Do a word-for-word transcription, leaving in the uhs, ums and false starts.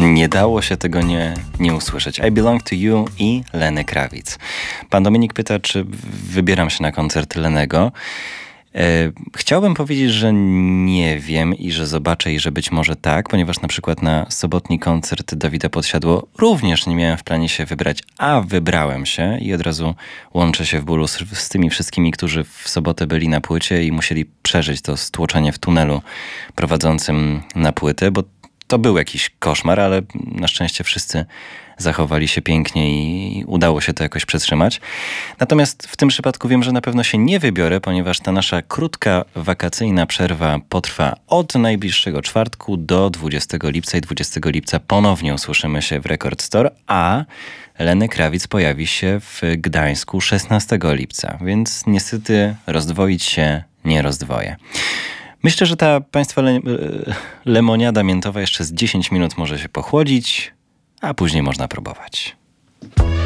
Nie dało się tego nie, nie usłyszeć. I Belong to You i Lenny Kravitz. Pan Dominik pyta, czy wybieram się na koncert Lennego. E, chciałbym powiedzieć, że nie wiem i że zobaczę i że być może tak, ponieważ na przykład na sobotni koncert Dawida Podsiadło również nie miałem w planie się wybrać, a wybrałem się i od razu łączę się w bólu z, z tymi wszystkimi, którzy w sobotę byli na płycie i musieli przeżyć to stłoczenie w tunelu prowadzącym na płytę, bo to był jakiś koszmar, ale na szczęście wszyscy zachowali się pięknie i udało się to jakoś przetrzymać. Natomiast w tym przypadku wiem, że na pewno się nie wybiorę, ponieważ ta nasza krótka wakacyjna przerwa potrwa od najbliższego czwartku do dwudziestego lipca i dwudziestego lipca ponownie usłyszymy się w Record Store, a Lenny Kravitz pojawi się w Gdańsku szesnastego lipca, więc niestety rozdwoić się nie rozdwoję. Myślę, że ta państwa le- lemoniada miętowa jeszcze z dziesięć minut może się pochłodzić, a później można próbować.